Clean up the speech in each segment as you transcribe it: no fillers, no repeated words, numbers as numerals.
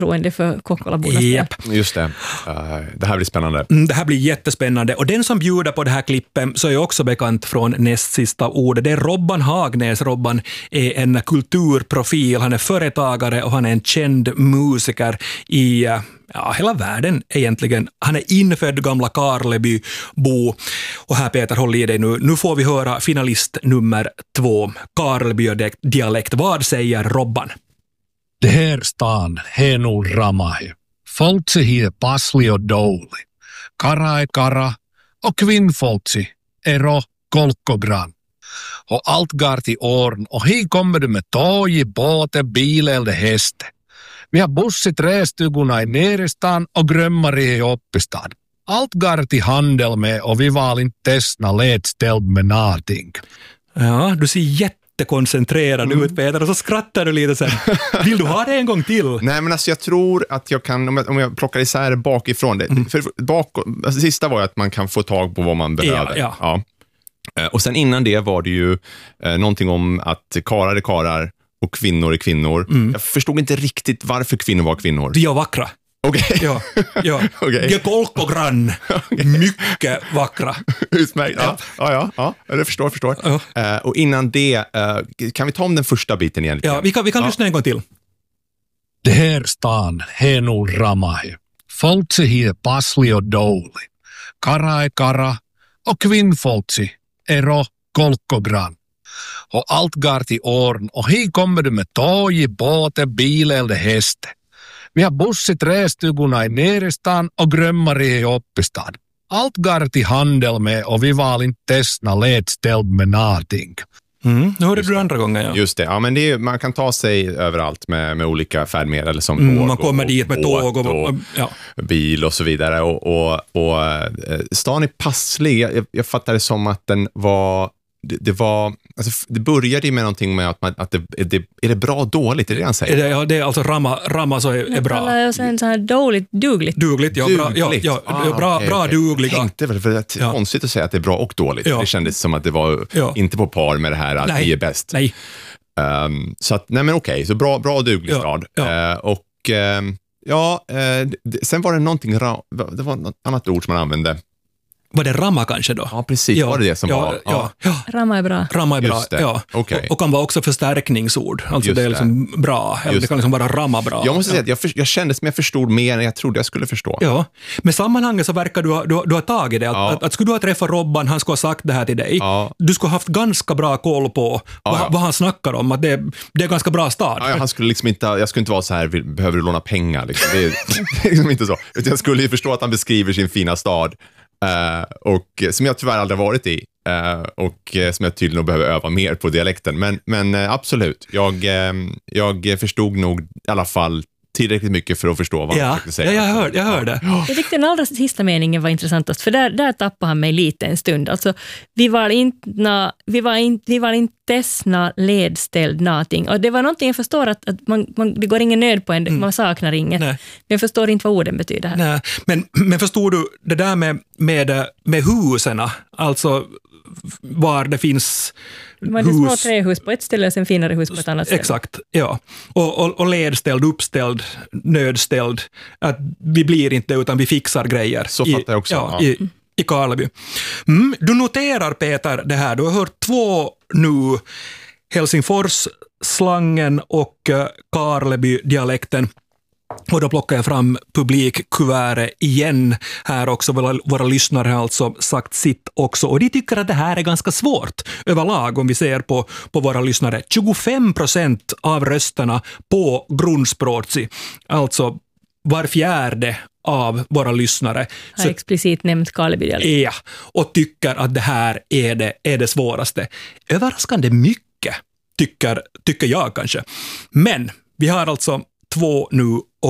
förtroende för Kokkolabornas del. Just det. Det här blir spännande. Det här blir jättespännande. Och den som bjuder på det här klippen så är också bekant från näst sista ordet. Det är Robban Hagnäs. Robban är en kulturprofil. Han är företagare och han är en känd musiker i hela världen egentligen. Han är infödd gamla Karlebybo. Och här Peter, håll i dig nu. Nu får vi höra finalist nummer 2. Karleby-dialekt. Vad säger Robban? Det här stan är nog ramahe. Folkse hier passli och dålig. Kara är kara och kvinnfolkse är kolkogrann. Och allt går till åren och hit kommer du med tåg, båte, bil eller häst. Vi har bussit trästugorna i nerestan och grömmari i uppistan. Allt går till handel med och vi var inte testna ledställd med någonting. Ja, du ser jättekoncentrerad ut Peter och så skrattar du lite sen. Vill du ha det en gång till? Nej, men alltså jag tror att jag kan, om jag plockar isär det bakifrån det. För sista var ju att man kan få tag på vad man behöver. Ja. Och sen innan det var det ju någonting om att karar är karar och kvinnor är kvinnor. Jag förstod inte riktigt varför kvinnor var kvinnor. Vi är vackra. Okej. Ja. Okay. Vi är kolkogrann. Mycket vackra. Utmärkt. Ja. Jag förstår. Och innan det, kan vi ta om den första biten igen? Ja, vi kan lyssna en gång till. Det här stan är nog ramahe. Folkse hier passli och dålig. Kara är kara och kvinnfolkse är kolkogrann. Och allt går till åren och hit kommer du med tåg, båte, bil eller häst. Vi har bussit trästugorna i nerestan och grömmari i uppistan. Allt går till handel med och vi var inte testna ledställd med någonting. Nu hörde du andra gången, ja. Just det, ja, men det är, man kan ta sig överallt med olika färdmedel som tåg. Man kommer dit med tåg och bil och så vidare. Och stan är passlig. Jag fattar det som att den var... Det började med någonting med att är det bra dåligt, är det han säger? Det är alltså ramma så är bra. Det är sen så här dugligt. Dugligt, ja. Bra dugliga. Jag tänkte väl, för det är konstigt att säga att det är bra och dåligt. Det kändes som att det var inte på par med det här att vi är bäst. Nej. Så att, nej men okej, så bra och duglig stad. Sen var det någonting, det var något annat ord som man använde. Var det ramma kanske då? Ja, precis. Var det som var? Ja. Ramma är bra. Ja. Okay. Och kan vara också förstärkningsord. Alltså just det är liksom bra. Eller det kan liksom vara ramma bra. Jag måste säga att jag kände som jag förstod mer än jag trodde jag skulle förstå. Ja, med sammanhanget så verkar du ha tagit det. Att skulle du ha träffat Robban, han skulle ha sagt det här till dig. Ja. Du skulle ha haft ganska bra koll på vad han snackar om. Att det är ganska bra stad. Ja, han skulle liksom inte, jag skulle inte vara så här, behöver du låna pengar? Liksom. Det är liksom inte så. Jag skulle ju förstå att han beskriver sin fina stad. Och som jag tyvärr aldrig varit i och som jag tydligen behöver öva mer på dialekten, men absolut, jag förstod nog i alla fall tillräckligt mycket för att förstå vad han försökte säga. Jag hör det. Jag tyckte den allra sista meningen var intressantast, för där tappade han mig lite en stund. Alltså, vi var inte testna ledställd någonting. Och det var någonting jag förstår att det går ingen nöd på en, man saknar inget. Nej. Men jag förstår inte vad orden betyder här. Nej. Men förstår du det där med husen, alltså var det finns man hus. Små trähus på ett ställe och sen finare hus på ett annat ställe. Exakt, ja. Och ledställd, uppställd, nödställd. Att vi blir inte utan vi fixar grejer. Så fattar jag också. I Karleby. Du noterar, Peter, det här. Du har hört 2 nu. Helsingfors-slangen och Karleby-dialekten. Och då plockar jag fram publikkuvertet igen här också. Våra lyssnare har alltså sagt sitt också. Och de tycker att det här är ganska svårt överlag om vi ser på våra lyssnare. 25% av rösterna på grundspråtsi. Alltså var fjärde av våra lyssnare. Har explicit nämnt Karleby-dialekt. Ja, och tycker att det här är det svåraste. Överraskande mycket tycker jag kanske. Men vi har alltså 2 nu och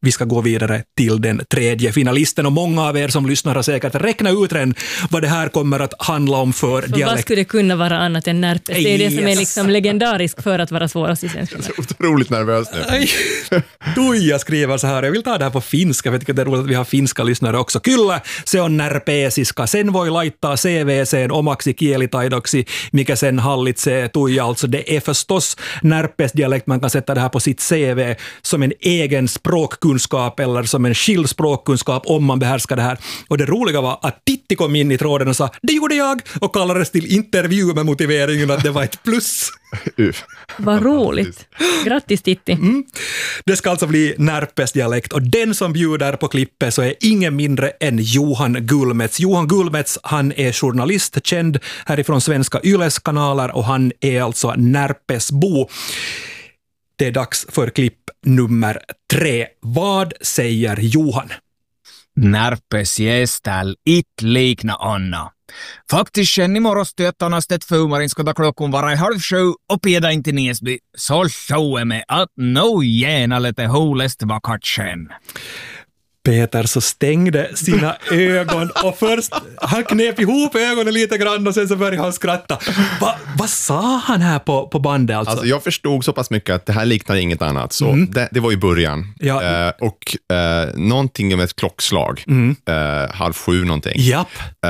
vi ska gå vidare till den tredje finalisten. Och många av er som lyssnar har säkert räknat ut redan vad det här kommer att handla om för dialekt. Vad skulle det kunna vara annat än närpes? Det är det som är liksom legendarisk för att vara svårast i svenska. Jag är så otroligt nervös nu. Tuija skriver så här, jag vill ta det här på finska, för jag tycker det är roligt att vi har finska lyssnare också. Kyllä, se on närpeesiska. Sen voi laittaa CV:seen omaksi kielitaidoksi, mikä sen hallitsee. Tuija, alltså det är förstås närpesdialekt. Man kan sätta det här på sitt CV som en egen språkkunskap eller som en skild språkkunskap om man behärskar det här. Och det roliga var att Titti kom in i tråden och sa, det gjorde jag, och kallades till intervju med motiveringen att det var ett plus. Vad roligt. Grattis Titti. Det ska alltså bli närpesdialekt, och den som bjuder på klippet så är ingen mindre än Johan Gullmets. Johan Gullmets, han är journalist, känd härifrån svenska Yles kanaler, och han är alltså närpesbo. Det är dags för klipp nummer 3. Vad säger Johan? Närpes jästäl it likna Anna. Faktiskt sen imorgon stöttanastet fumarin ska klockan vara 6:30 och peda in till Näsby. Så såg med att no gärna lite hålest vackert sen. Peter så stängde sina ögon och först han knep ihop ögonen lite grann och sen så började han skratta. Vad sa han här på bandet alltså? Alltså jag förstod så pass mycket att det här liknar inget annat. Så det var i början. Ja. Någonting med ett klockslag. 6:30 någonting. Japp.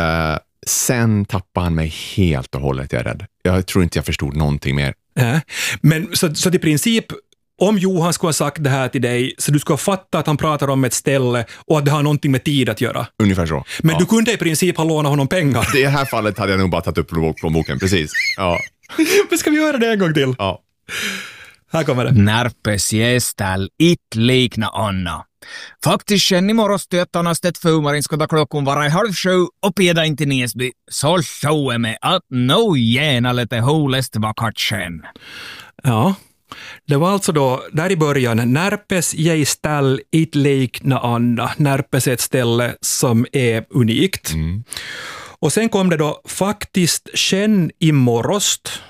Sen tappade han mig helt och hållet, jag är rädd. Jag tror inte jag förstod någonting mer. Men så i princip, om Johan skulle ha sagt det här till dig, så du ska fatta att han pratar om ett ställe och att det har någonting med tid att göra. Ungefär så. Men du kunde i princip ha lånat honom pengar. I det här fallet hade jag nog bara tagit upp plånboken, precis. Ja. Men ska vi göra det en gång till? Ja. Här kommer det. Närpes jästäl it likna Anna. Faktiskt sen imorgon stöttanastet fumarin ska klockan vara 6:30 och peda in till Näsby. Så såg med att no gärna lite hålest vackert sen. Ja. Det var alltså då, där i början, Närpes jästäl it likna Anna. Närpes är ett ställe som är unikt. Och sen kom det då faktiskt sen imorgost,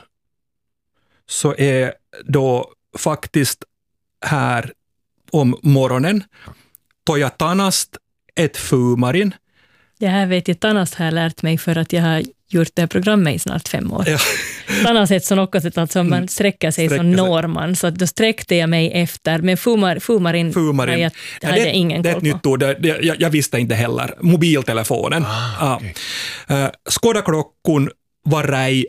så är då faktiskt här om morgonen. Toja tanast ett fumarin. Det här vet jag, Tanast har jag lärt mig för att jag har gjort det här programmet i snart 5 år. Ja. Tanast är ett sånt sätt, alltså man sträcker sig som norman, så att då sträckte jag mig efter, men fumarin. Hade jag ingen koll på. Det är ett nytt ord, jag visste inte heller. Mobiltelefonen. Okay. Skådaklockan var rej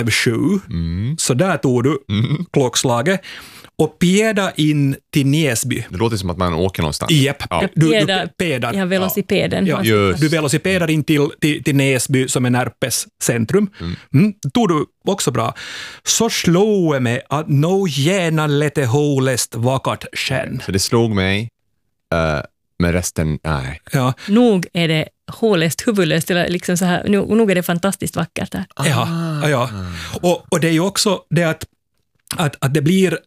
6:30, så där tog du klockslaget. Och peda in till Näsby. Det låter som att man åker någonstans. Japp. Ja. Du pedar. Ja, velocipeden. Ja. Du velocipedar in till Näsby som är Närpes centrum. Tog du också bra. Så slog med att no gärna lite hålest vackert sen. Så det slog mig, men resten, nej. Ja. Nog är det hålest, huvudlöst, eller liksom så här, nog är det fantastiskt vackert här. Ja. Och det är ju också det att det blir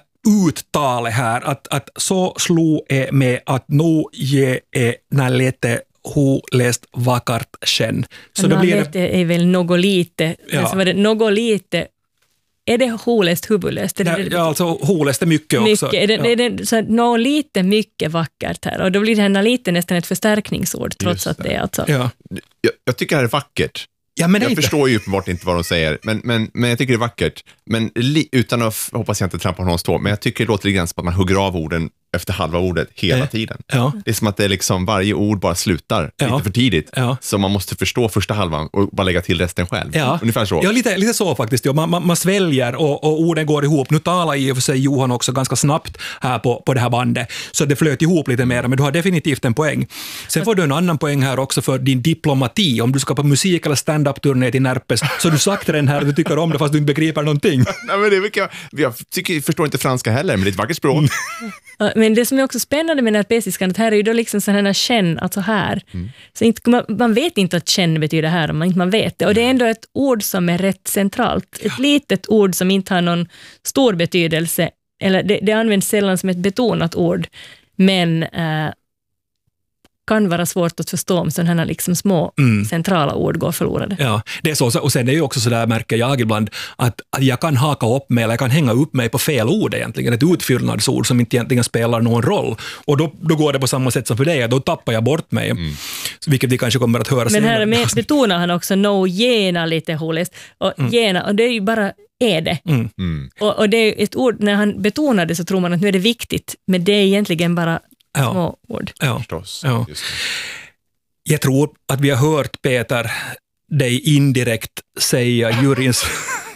uttalet här, att så slog är med att nu ge är lite hålest vackert sen. Så då blir det är väl något lite, alltså var det något lite. Är det hålest, huvudlöst? Alltså hålest är mycket också. Är det så något lite mycket vackert här, och då blir det här lite nästan ett förstärkningsord, trots att det är alltså. Ja. Jag tycker det här är vackert. Ja, men jag förstår ju uppenbart inte vad de säger, men jag tycker det är vackert. Men utan att, hoppas jag inte trampar någon stå, men jag tycker det låter lite grann som att man hugger av orden efter halva ordet hela tiden. Ja. Det är som att det liksom varje ord bara slutar lite för tidigt. Ja. Så man måste förstå första halvan och bara lägga till resten själv. Ja. Ungefär så. Ja, lite så faktiskt. Ja. Man sväljer och orden går ihop. Nu talar i och för sig Johan också ganska snabbt här på det här bandet, så det flöt ihop lite mer, men du har definitivt en poäng. Sen får du en annan poäng här också för din diplomati. Om du ska på musik- eller stand-up-turné till Närpes, så du sagt den här att du tycker om det fast du inte begriper någonting. Nej, men det är mycket, jag förstår inte franska heller, men det är ett vackert språk. Men det som är också spännande med närpesiskan, att här är ju då liksom sån här känn, alltså här. Så inte, man vet inte att känn betyder här om man inte vet det. Och det är ändå ett ord som är rätt centralt. Ett litet ord som inte har någon stor betydelse, eller det används sällan som ett betonat ord, men kan vara svårt att förstå om sådana här liksom små centrala ord går förlorade. Ja, det är så. Och sen är det ju också så där, märker jag ibland, att jag kan haka upp mig eller jag kan hänga upp mig på fel ord egentligen, ett utfyllnadsord som inte egentligen spelar någon roll. Och då går det på samma sätt som för dig, då tappar jag bort mig. Vilket vi kanske kommer att höra senare. Men här betonar han också gena lite hålligt. Och gena, och det är ju bara är det. Och det är ett ord, när han betonar det så tror man att nu är det viktigt, men det är egentligen bara små ord. Ja. Förstås. Ja. Just det. Jag tror att vi har hört, Peter, dig indirekt säga juryns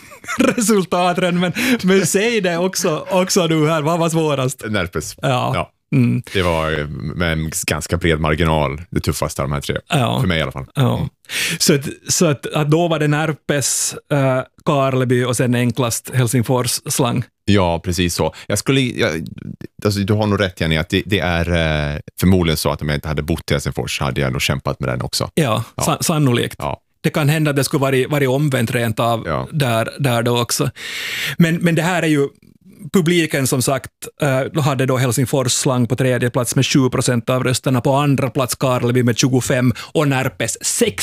resultaten, men säg det också du här, vad var svårast? Närpes. Ja. Det var med en ganska bred marginal det tuffaste av de här 3. För mig i alla fall. Ja. Så att då var det Närpes, Karleby och sen enklast Helsingfors slang. Ja, precis så. Alltså, du har nog rätt, Jenny, att det är förmodligen så att om jag inte hade bott i Helsingfors hade jag nog kämpat med den också. Ja. Sannolikt. Ja. Det kan hända att det skulle varit omvänt rent av där då också. Men det här är ju publiken, som sagt, hade då Helsingfors slang på 3:e plats med 7% av rösterna, på andra plats Karleby med 25% och Närpes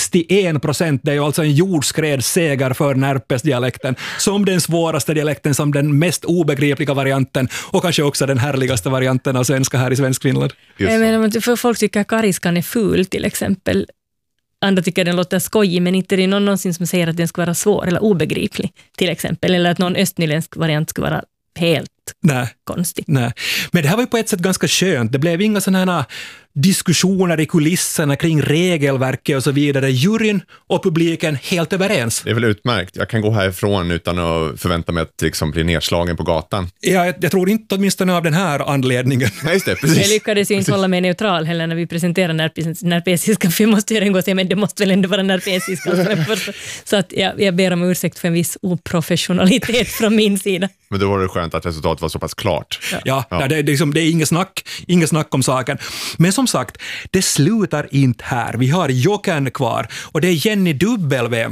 61%. Det är ju alltså en jordskredsseger för Närpes-dialekten som den svåraste dialekten, som den mest obegripliga varianten och kanske också den härligaste varianten av svenska här i Svenskfinland. Jag menar, för folk tycker att kariskan är ful till exempel. Andra tycker den låter skojig, men inte det är någonsin som säger att den ska vara svår eller obegriplig till exempel, eller att någon östnyländsk variant ska vara helt konstigt. Nej. Men det här var ju på ett sätt ganska skönt. Det blev inga sådana här diskussioner i kulisserna kring regelverket och så vidare. Juryn och publiken helt överens. Det är väl utmärkt. Jag kan gå härifrån utan att förvänta mig att liksom bli nedslagen på gatan. Ja, jag tror inte åtminstone av den här anledningen. Nej, just det, precis. Jag lyckades ju inte hålla mig neutral heller när vi presenterar närpesiska, för jag måste ju redan gå och säga, men det måste väl ändå vara närpesiska. Så att jag ber om ursäkt för en viss oprofessionalitet från min sida. Men då var det skönt att resultatet var så pass klart. Ja. Det är inget snack om saken. Men som sagt, det slutar inte här. Vi har Jokern kvar och det är Jenny W,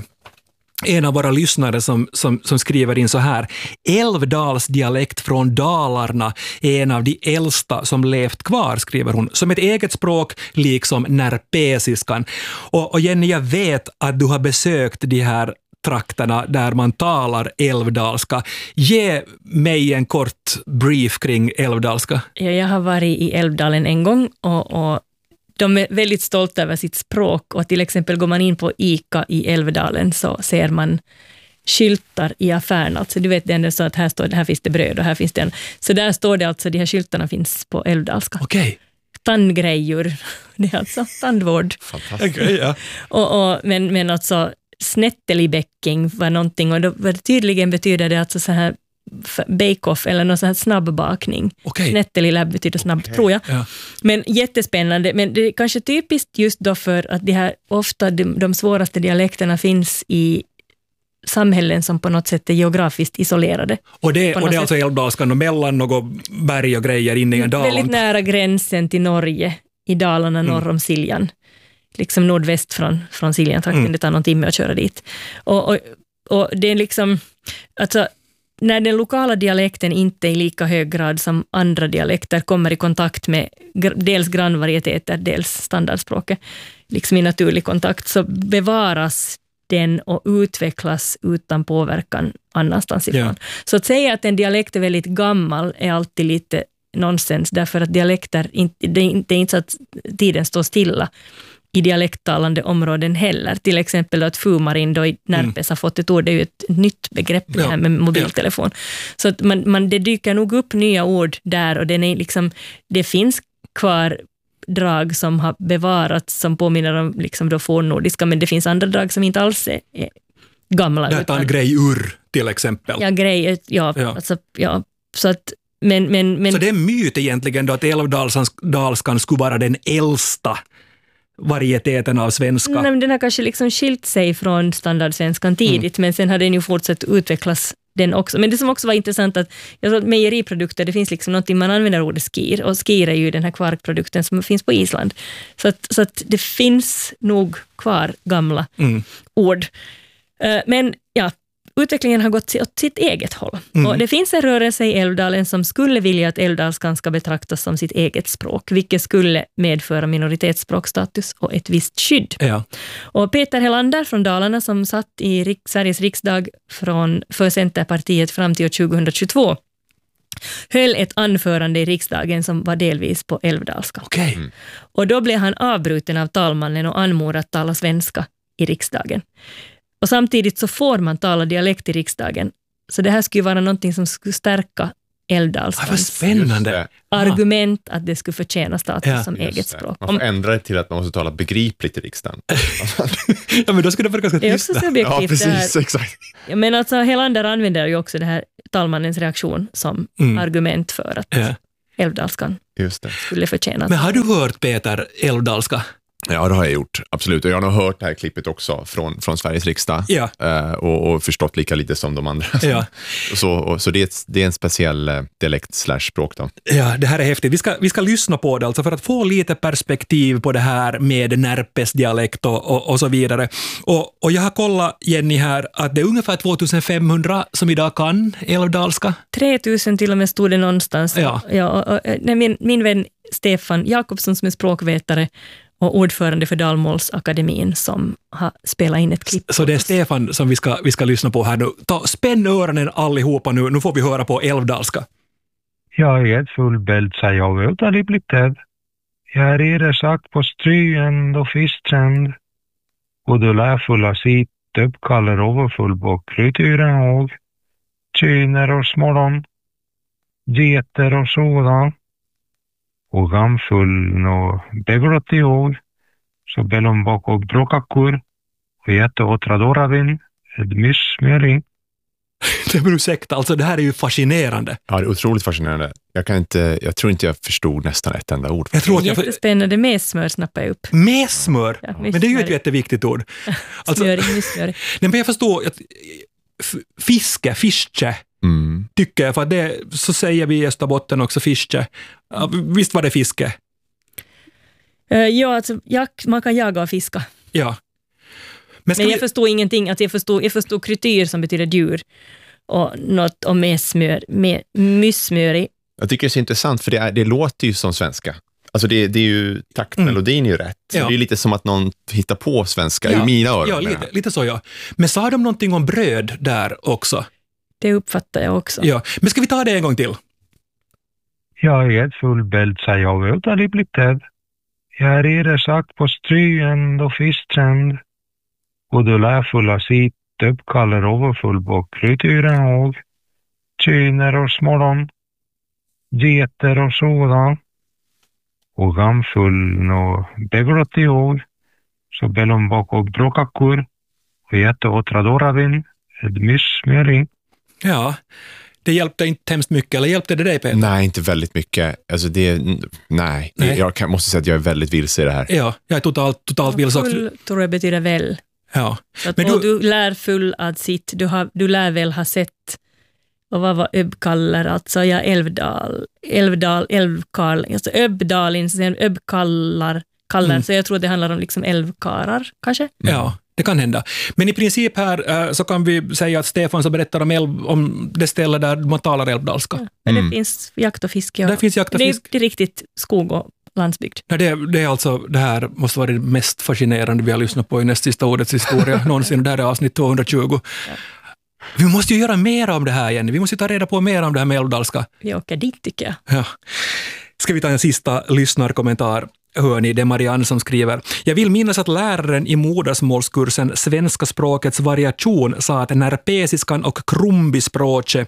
en av våra lyssnare som skriver in så här: Älvdals dialekt från Dalarna är en av de äldsta som levt kvar, skriver hon, som ett eget språk liksom närpesiskan. Och Jenny, jag vet att du har besökt de här trakterna där man talar älvdalska. Ge mig en kort brief kring älvdalska. Ja, jag har varit i Älvdalen en gång och de är väldigt stolta över sitt språk, och till exempel går man in på ICA i Älvdalen så ser man skyltar i affären. Alltså, du vet, det är så att här finns det bröd och här finns det så där står det alltså, de här skyltarna finns på älvdalska. Okej. Tandgrejor, det är alltså tandvård. Fantastiskt. Okay, ja. Men alltså snettelibäcking var någonting, och då tydligen betyder det alltså så här bake-off eller någon sån här snabbbakning. Okay. Snettelilab betyder snabbt, tror jag. Ja. Men jättespännande. Men det är kanske typiskt just då för att det här, ofta de svåraste dialekterna finns i samhällen som på något sätt är geografiskt isolerade. Och det är alltså älvdalskan och mellan något berg och grejer inne i en dal. Väldigt nära gränsen till Norge, i Dalarna norr om Siljan. Liksom nordväst från Siljan-trakten. Det tar någon timme att köra dit. Och det är liksom, alltså, när den lokala dialekten inte i lika hög grad som andra dialekter kommer i kontakt med dels grannvarieteter, dels standardspråket, liksom i naturlig kontakt, så bevaras den och utvecklas utan påverkan annanstans ifrån. Yeah. Så att säga att en dialekt är väldigt gammal är alltid lite nonsens, därför att dialekter, det är inte så att tiden står stilla i dialekttalande områden heller. Till exempel att fumarin då i Närpes har fått ett ord, det är ju ett nytt begrepp det här med mobiltelefon. Så att det dyker nog upp nya ord där, och den är liksom, det finns kvar drag som har bevarats som påminner om liksom då fornnordiska, men det finns andra drag som inte alls är gamla. Det är en grejur till exempel. Ja, grej, alltså, så att men så det är en myt egentligen då att älvdalskan skulle vara den äldsta varieteten av svenska. Nej, men den har kanske liksom skilt sig från standardsvenskan tidigt, men sen har den ju fortsatt utvecklas den också. Men det som också var intressant att jag tror att mejeriprodukter, det finns liksom någonting, man använder ordet skir, och skir är ju den här kvarkprodukten som finns på Island. Så att det finns nog kvar gamla ord. Men ja, utvecklingen har gått åt sitt eget håll. Och det finns en rörelse i Älvdalen som skulle vilja att älvdalskan ska betraktas som sitt eget språk, vilket skulle medföra minoritetsspråkstatus och ett visst skydd. Ja. Och Peter Helander från Dalarna, som satt i Sveriges riksdag för Centerpartiet fram till 2022, höll ett anförande i riksdagen som var delvis på älvdalska. Okej. Och då blev han avbruten av talmannen och anmodad att tala svenska i riksdagen. Och samtidigt så får man tala dialekt i riksdagen. Så det här skulle vara någonting som skulle stärka Vad älvdalskans spännande. argument att det skulle förtjäna status som eget språk. Man får ändra det till att man måste tala begripligt i riksdagen. Ja, men då skulle det vara ganska Det är också tysta. subjektivt. Ja, precis, exakt. Men alltså Helander använder ju också det här talmannens reaktion som argument för att älvdalskan Just det. skulle förtjäna. Men har du hört, Peter, älvdalska? Ja, det har jag gjort. Absolut. Och jag har nog hört det här klippet också från Sveriges riksdag. Ja. Och förstått lika lite som de andra. Ja. Så det är en speciell dialekt/språk då. Ja, det här är häftigt. Vi ska lyssna på det alltså för att få lite perspektiv på det här med Närpes dialekt och så vidare. Och jag har kollat, Jenny, här att det är ungefär 2500 som idag kan älvdalska. 3000 till och med stod det någonstans. Ja. Min vän Stefan Jakobsson som är språkvetare och ordförande för Dalmålsakademin som har spelat in ett klipp. Så det är Stefan som vi ska lyssna på här nu. Spänn öronen allihopa nu får vi höra på älvdalska. Jag är fullbäld, säger jag utan det blir tädd. Jag är reresakt på stryen och fiskstränd. Och du lär fulla sitt, uppkallar överfull på krytyren och kyner och smålon, geter och sådan. Och gamfull och begrott i år, så bellom bak och bråkakkur och jätte och tradoravin, ett myssmjöring. Det är ursäkta, alltså det här är ju fascinerande. Ja, det är otroligt fascinerande. Jag tror inte jag förstod nästan ett enda ord. Jag tror att Jättespännande med smör snappar jag upp. med smör. Ja, Men det är ju ett jätteviktigt ord. Alltså, Smöring. nej, men jag förstår att fiske, tycker jag, för att det, så säger vi i Österbotten också fiske. Ja, visst var det fiske? Ja, alltså, man kan jaga och fiska. Ja. Men jag förstår ingenting. Att jag förstår krytyr som betyder djur. Och något om myssmörig. Jag tycker det är så intressant för det låter ju som svenska. Alltså det är ju, taktmelodin är ju rätt. Ja. Det är lite som att någon hittar på svenska i mina öron. Ja, lite så ja. Men sa de någonting om bröd där också? Det uppfattar jag också. Ja, men ska vi ta det en gång till? Jag är fullbäld, säger jag utan det blir tädd. Jag är reresakt på stryen och fiskstränd. Och du lär fulla sitt, uppkallar överfull på krytyren och kyner och smålon, geter och sådan. Och gamfull och begrott i år, så bellom bak och bråkakkur och jätte och tradoravin, ett myssmjöring. Ja, det hjälpte inte hemskt mycket, eller hjälpte det dig, Peter? Nej, inte väldigt mycket. Alltså nej. Jag måste säga att jag är väldigt vilse i det här. Ja, jag är totalt vilse. Full tror jag betyder väl. Ja. Så att, Men du lär full att sitt, du lär väl ha sett, och vad var öbbkallar, alltså ja, älvkarl, alltså öbbdalins, öbbkallar, så jag tror det handlar om liksom älvkarar, kanske? Ja, det kan hända. Men i princip här så kan vi säga att Stefan så berättar om det ställe där man talar älvdalska. Ja, men det finns jakt och fiske. Där finns jakt och fisk. Det är riktigt skog och landsbygd. Nej, det är alltså, det här måste vara det mest fascinerande vi har lyssnat på i näst sista ordets historia någonsin. Det här är avsnitt 220. Ja. Vi måste ju göra mer om det här, Jenny. Vi måste ta reda på mer om det här med älvdalska. Vi åker dit, tycker jag. Ja. Ska vi ta en sista lyssnarkommentar? Hör ni, det är Marianne som skriver. Jag vill minnas att läraren i modersmålskursen Svenska språkets variation sa att närpesiskan och krumbispråket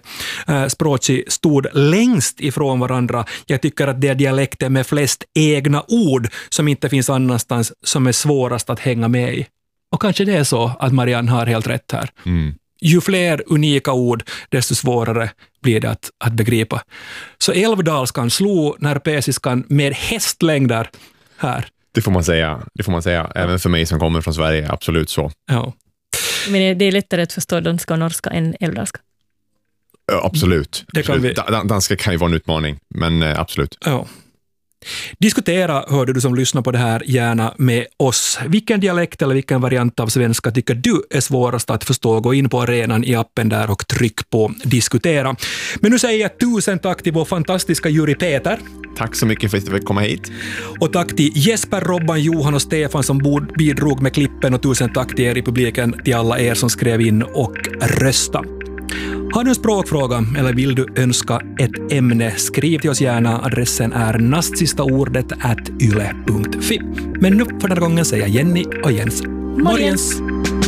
stod längst ifrån varandra. Jag tycker att det är dialekten med flest egna ord som inte finns annanstans som är svårast att hänga med i. Och kanske det är så att Marianne har helt rätt här. Ju fler unika ord, desto svårare blir det att begripa. Så älvdalskan slog närpesiskan med hästlängder här. Det får man säga. Även för mig som kommer från Sverige, absolut så. Ja. Men det är lättare att förstå danska och norska än älvdalska. Absolut. Det kan Danska kan ju vara en utmaning, men absolut. Ja. Diskutera, hörde du som lyssnar på det här, gärna med oss. Vilken dialekt eller vilken variant av svenska tycker du är svårast att förstå? Gå in på arenan i appen där och tryck på diskutera. Men nu säger jag 1000 tack till vår fantastiska jury Peter. Tack så mycket för att du fick komma hit. Och tack till Jesper, Robban, Johan och Stefan som bidrog med klippen, och 1000 tack till er i publiken, till alla er som skrev in och rösta. Har du en språkfråga eller vill du önska ett ämne, skriv till oss gärna. Adressen är nastsistaordet@yle.fi. Men nu för den här gången säger Jenny och Jens morgens.